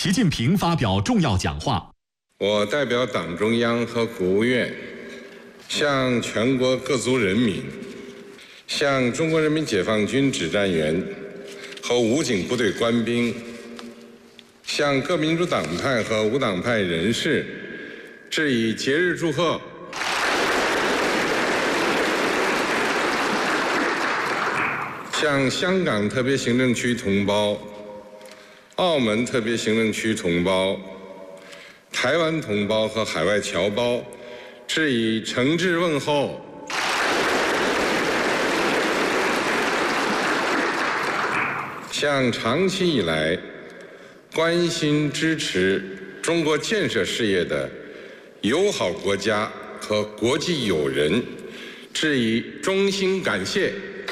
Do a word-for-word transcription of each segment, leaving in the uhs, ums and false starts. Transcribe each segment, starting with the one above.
习近平发表重要讲话。 我代表党中央和国务院，向全国各族人民、向中国人民解放军指战员和武警部队官兵，向各民主党派和无党派人士致以节日祝贺。向香港特别行政区同胞、澳门特别行政区同胞、台湾同胞和海外侨胞致以诚挚问候。向长期以来关心支持中国建设事业的友好国家和国际友人致以衷心感谢。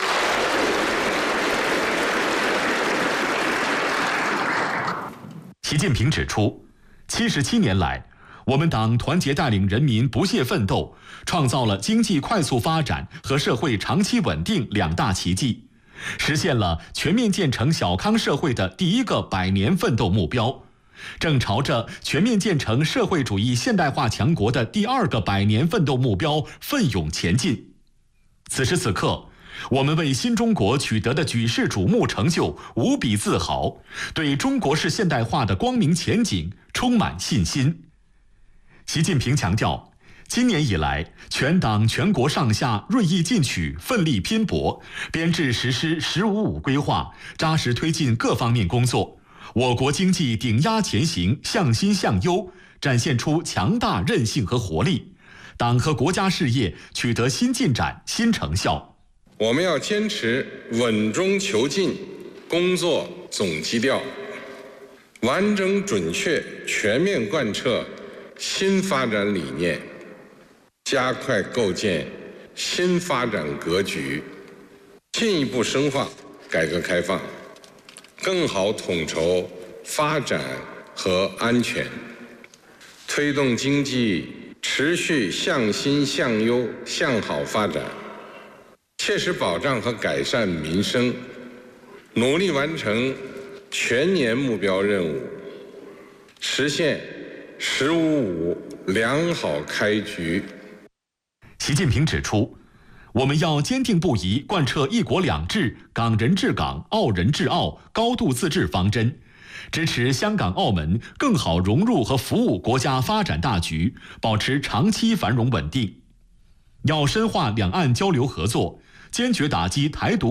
习近平指出，七十七年来，我们党团结带领人民不懈奋斗，创造了经济快速发展和社会长期稳定两大奇迹，实现了全面建成小康社会的第一个百年奋斗目标，正朝着全面建成社会主义现代化强国的第二个百年奋斗目标奋勇前进。此时此刻，我们为新中国取得的举世瞩目成就无比自豪，对中国式现代化的光明前景充满信心。习近平强调，今年以来，全党全国上下锐意进取，奋力拼搏，编制实施“十五五”规划，扎实推进各方面工作，我国经济顶压前行，向新向优，展现出强大韧性和活力，党和国家事业取得新进展、新成效。 我们要坚持稳中求进工作总基调，完整准确全面贯彻新发展理念，加快构建新发展格局，进一步深化改革开放，更好统筹发展和安全，推动经济持续向新向优向好发展，切实保障和改善民生，努力完成全年目标任务，实现“十五五”良好开局。 习近平指出，我们要坚定不移贯彻一国两制、港人治港、澳人治澳、高度自治方针，支持香港、澳门更好融入和服务国家发展大局，保持长期繁荣稳定。要深化两岸交流合作，坚决打击台独